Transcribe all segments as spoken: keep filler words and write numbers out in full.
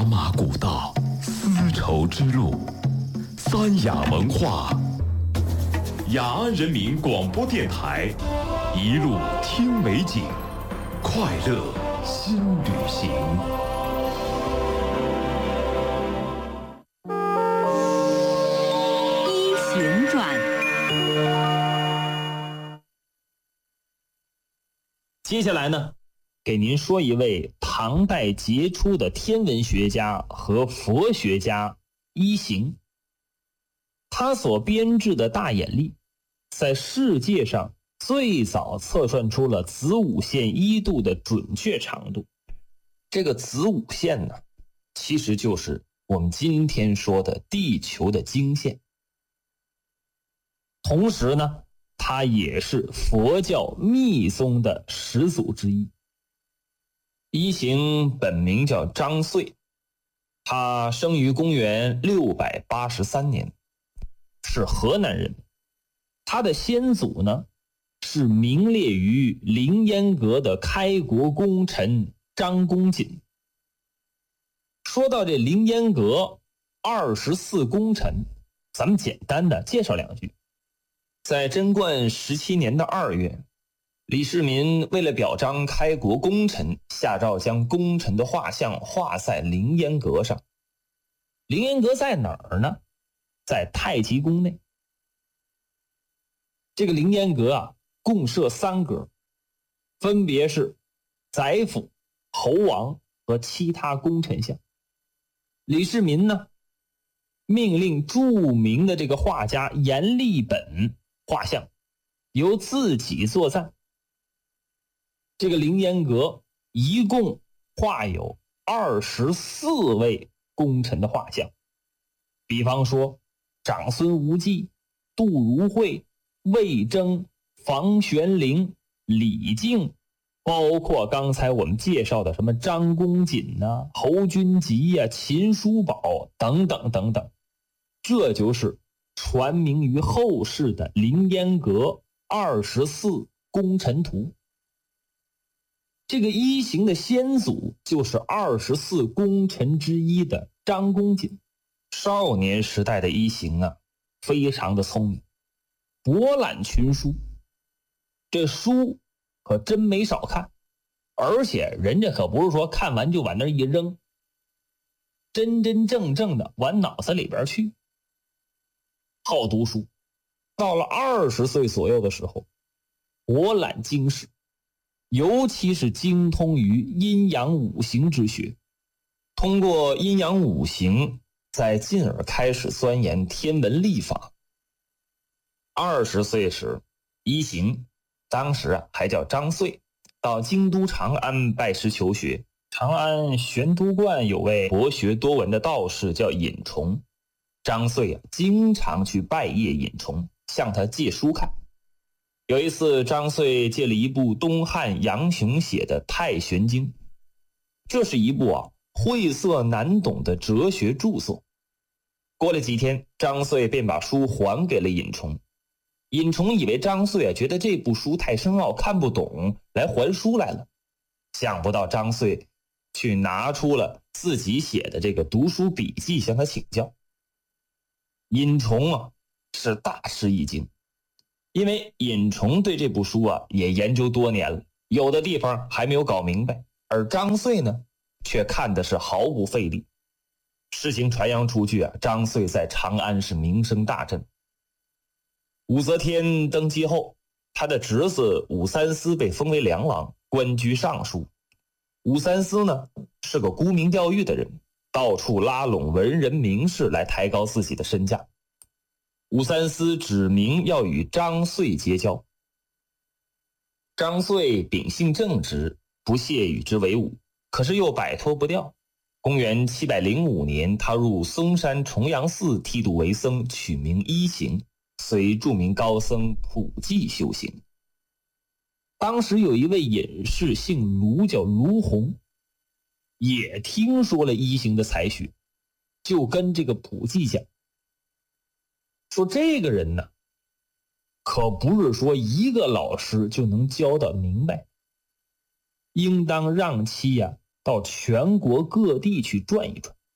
马古道，丝绸之路，三雅文化，雅安人民广播电台，一路听美景，快乐新旅行。 一行传。 接下来呢，给您说一位唐代杰出的天文学家和佛学家一行。他所编制的大眼历，在世界上最早测算出了子午线一度的准确长度。这个子午线呢，其实就是我们今天说的地球的经线。同时呢，他也是佛教密宗的始祖之一。一行本名叫张遂，他生于公元六百八十三年，是河南人。他的先祖呢，是名列于凌烟阁的开国功臣张公瑾。说到这凌烟阁二十四功臣，咱们简单的介绍两句。在贞观十七年的二月，李世民为了表彰开国功臣，下诏将功臣的画像画在凌烟阁上。凌烟阁在哪儿呢？在太极宫内。这个凌烟阁啊，共设三阁，分别是宰辅、侯王和其他功臣像。李世民呢，命令著名的这个画家阎立本画像由自己作赞。这个凌烟阁一共画有二十四位功臣的画像，比方说长孙无忌、杜如晦、魏征、房玄龄、李靖，包括刚才我们介绍的什么张公瑾啊、侯君集啊、秦叔宝等等等等。这就是传名于后世的凌烟阁二十四功臣图。这个一行的先祖就是二十四功臣之一的张公瑾。少年时代的一行啊，非常的聪明，博览群书，这书可真没少看，而且人家可不是说看完就往那一扔，真真正正的往脑子里边去。好读书，到了二十岁左右的时候，博览经史，尤其是精通于阴阳五行之学。通过阴阳五行，再进而开始钻研天文历法。二十岁时，一行当时啊还叫张遂，到京都长安拜师求学。长安玄都观有位博学多闻的道士叫尹崇，张遂啊经常去拜谒尹崇，向他借书看。有一次，张遂借了一部东汉杨雄写的《太玄经》，这是一部啊晦涩难懂的哲学著作。过了几天，张遂便把书还给了尹崇。尹崇以为张遂啊觉得这部书太深奥看不懂，来还书来了。想不到张遂去拿出了自己写的这个读书笔记向他请教。尹崇啊是大吃一惊，因为尹崇对这部书啊也研究多年了，有的地方还没有搞明白，而张遂呢却看的是毫不费力。事情传扬出去啊，张遂在长安是名声大振。武则天登基后，他的侄子武三思被封为梁王，官居尚书。武三思呢是个沽名钓誉的人，到处拉拢文人名士来抬高自己的身价。武三思指明要与张遂结交。张遂秉性正直，不屑与之为伍，可是又摆脱不掉。公元七百零五年，他入嵩山重阳寺剃度为僧，取名一行，随著名高僧普济修行。当时有一位隐士姓卢，叫卢洪，也听说了一行的才学，就跟这个普济讲，说这个人呢，可不是说一个老师就能教得明白，应当让其呀、啊、到全国各地去转一转。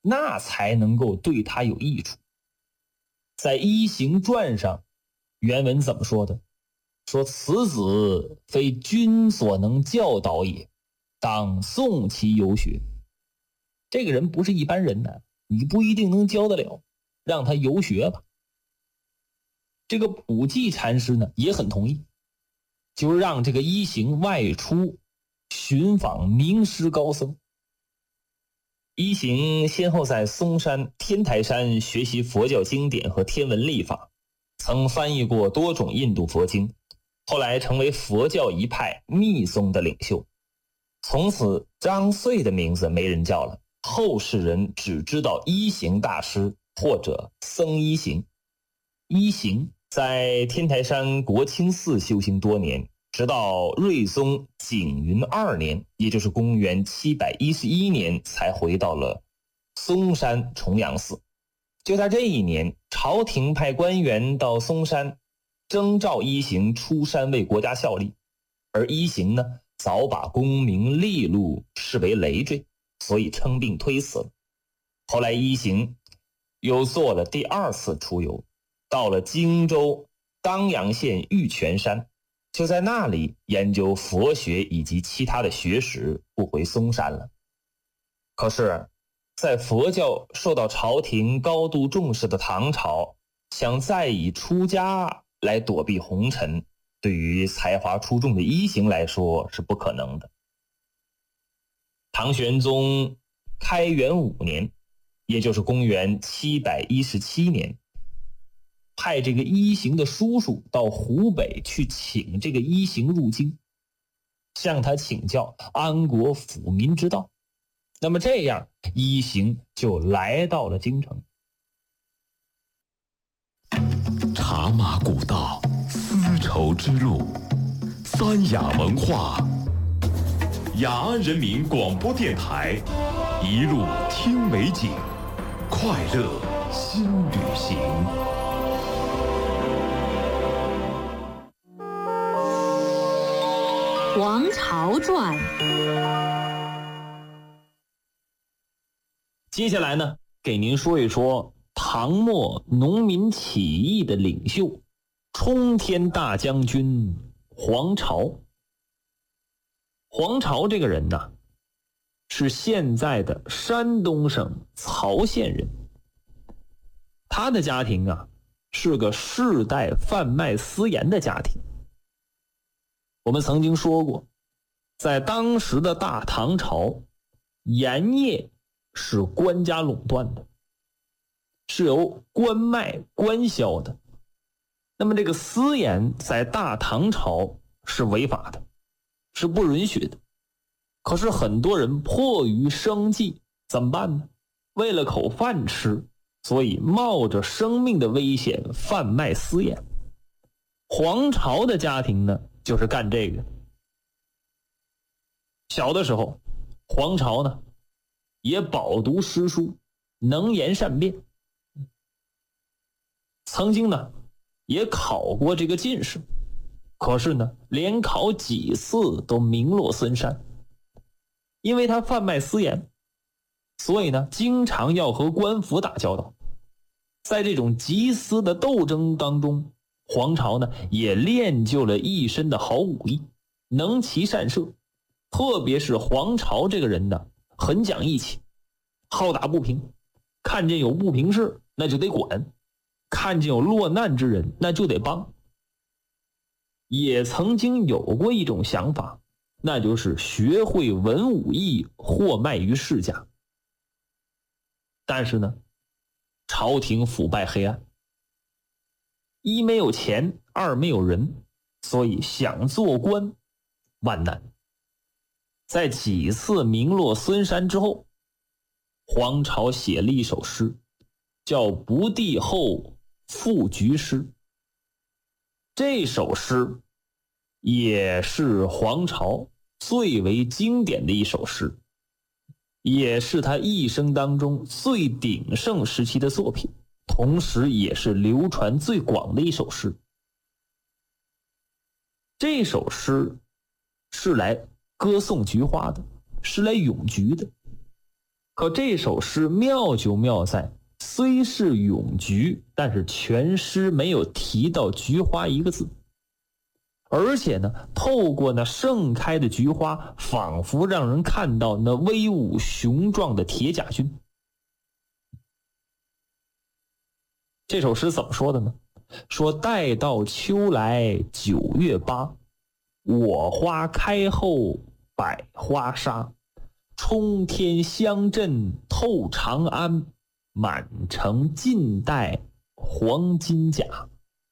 那才能够对他有益处。在《医行传》上，原文怎么说的？说此子非君所能教导也，当送其游学。这个人不是一般人呢，你不一定能教得了，让他游学吧。这个普济禅师呢也很同意，就让这个一行外出寻访名师高僧。一行先后在嵩山、天台山学习佛教经典和天文历法，曾翻译过多种印度佛经，后来成为佛教一派密宗的领袖。从此张遂的名字没人叫了，后世人只知道一行大师或者僧一行。一行在天台山国清寺修行多年，直到睿宗景云二年，也就是公元七百一十一年，才回到了嵩山重阳寺。就在这一年，朝廷派官员到嵩山征召一行出山为国家效力，而一行呢，早把功名利禄视为累赘，所以称病推辞了。后来一行又做了第二次出游，到了荆州当阳县玉泉山，就在那里研究佛学以及其他的学识，不回嵩山了。可是在佛教受到朝廷高度重视的唐朝，想再以出家来躲避红尘，对于才华出众的一行来说是不可能的。唐玄宗开元五年，也就是公元七百一十七年，派这个一行的叔叔到湖北去请这个一行入京，向他请教安国抚民之道。那么这样一行就来到了京城。 茶马古道，丝绸之路，三雅文化，雅安人民广播电台，一路听美景，快乐新旅行。 王朝传。 接下来呢，给您说一说唐末农民起义的领袖，冲天大将军黄巢。黄巢这个人呢，是现在的山东省曹县人。他的家庭啊，是个世代贩卖私盐的家庭。我们曾经说过，在当时的大唐朝，盐业是官家垄断的，是由官卖官销的。那么这个私盐在大唐朝是违法的，是不允许的。可是很多人迫于生计，怎么办呢？为了口饭吃，所以冒着生命的危险贩卖私盐。黄巢的家庭呢，就是干这个。小的时候，黄巢呢也饱读诗书，能言善辩，曾经呢也考过这个进士，可是呢连考几次都名落孙山。因为他贩卖私盐，所以呢经常要和官府打交道。在这种缉私的斗争当中，黄巢呢也练就了一身的好武艺，能骑善射。特别是黄巢这个人呢，很讲义气，好打不平，看见有不平事那就得管，看见有落难之人那就得帮。也曾经有过一种想法，那就是学会文武艺，货卖于世家。但是呢，朝廷腐败黑暗，一没有钱，二没有人，所以想做官万难。在几次名落孙山之后，黄巢写了一首诗，叫《不第后赋菊诗》。这首诗也是黄巢最为经典的一首诗，也是他一生当中最鼎盛时期的作品，同时也是流传最广的一首诗。这首诗是来歌颂菊花的，是来咏菊的。 可这首诗妙就妙在，虽是咏菊，但是全诗没有提到菊花一个字。而且呢，透过那盛开的菊花，仿佛让人看到那威武雄壮的铁甲军。这首诗怎么说的呢？说待到秋来九月八，我花开后百花杀，冲天香阵透长安，满城尽带黄金甲。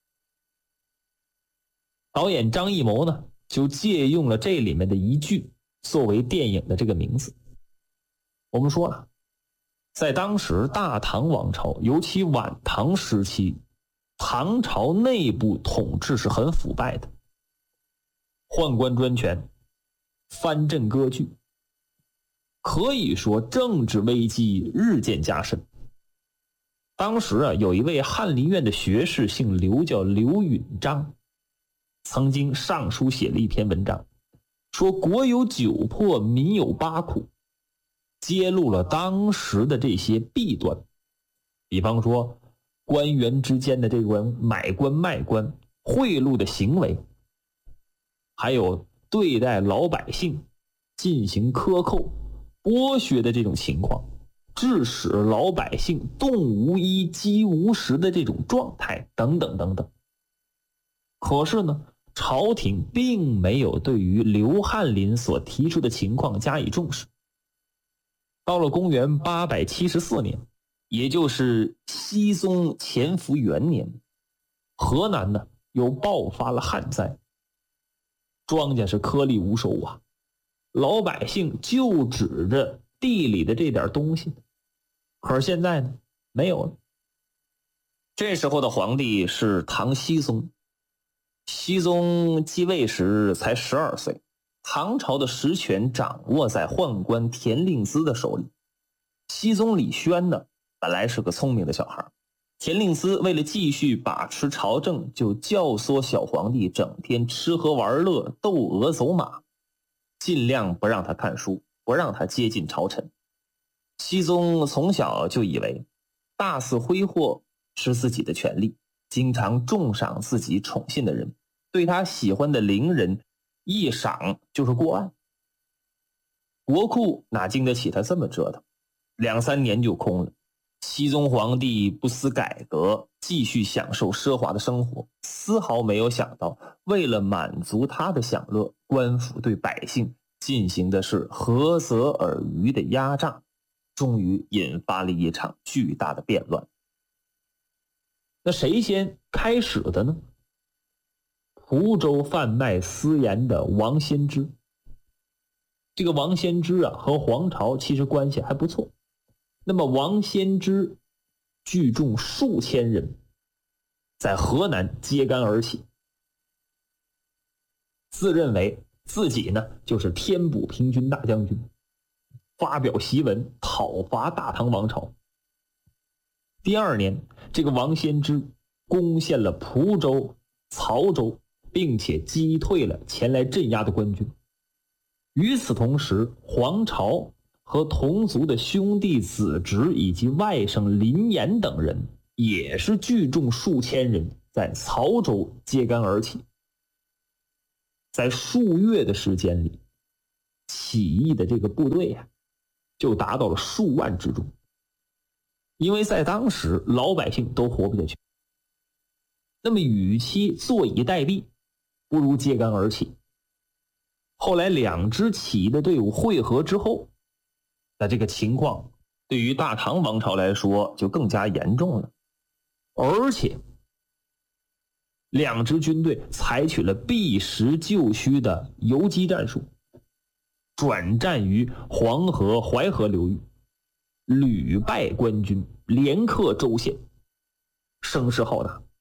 导演张艺谋呢，就借用了这里面的一句作为电影的这个名字。我们说了，在当时大唐王朝，尤其晚唐时期，唐朝内部统治是很腐败的，宦官专权，藩镇割据，可以说政治危机日渐加深。当时啊，有一位翰林院的学士姓刘，叫刘允章，曾经上书写了一篇文章，说国有九破，民有八苦，揭露了当时的这些弊端。比方说官员之间的这种买官卖官、贿赂的行为，还有对待老百姓进行克扣、剥削的这种情况，致使老百姓冻无衣、饥无食的这种状态等等等等。可是呢，朝廷并没有对于刘翰林所提出的情况加以重视。到了公元八百七十四年，也就是熹宗乾伏元年，河南呢又爆发了旱灾，庄稼是颗粒无收啊，老百姓就指着地里的这点东西。可是现在呢，没有了。这时候的皇帝是唐僖宗，熹宗继位时才十二岁，唐朝的实权掌握在宦官田令孜的手里。熹宗李轩呢，本来是个聪明的小孩，田令孜为了继续把持朝政，就教唆小皇帝整天吃喝玩乐、斗鹅走马，尽量不让他看书，不让他接近朝臣。熹宗从小就以为大肆挥霍是自己的权利，经常重赏自己宠信的人，对他喜欢的伶人一赏就是过万。国库哪经得起他这么折腾，两三年就空了。熹宗皇帝不思改革，继续享受奢华的生活，丝毫没有想到为了满足他的享乐，官府对百姓进行的是何泽尔虞的压榨，终于引发了一场巨大的变乱。那谁先开始的呢？蒲州贩卖私盐的王先知。这个王先知啊，和黄巢其实关系还不错。那么王先知聚众数千人，在河南揭竿而起，自认为自己呢就是天补平均大将军，发表檄文讨伐大唐王朝。第二年，这个王先知攻陷了蒲州、曹州，并且击退了前来镇压的官军。与此同时，黄巢和同族的兄弟子侄以及外甥林岩等人也是聚众数千人，在曹州揭竿而起。在数月的时间里，起义的这个部队啊，就达到了数万之众。因为在当时老百姓都活不下去，那么与其坐以待毙，不如揭竿而起。后来两支起义的队伍汇合之后，那这个情况对于大唐王朝来说就更加严重了。而且两支军队采取了避实就虚的游击战术，转战于黄河、淮河流域，屡败官军，连克州县，声势浩大。